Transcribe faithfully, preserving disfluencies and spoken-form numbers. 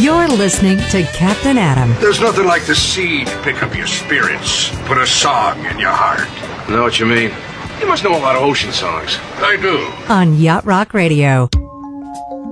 You're listening to Captain Adam. There's nothing like the sea to pick up your spirits, put a song in your heart. Know what you mean? You must know a lot of ocean songs. I do. On Yacht Rock Radio.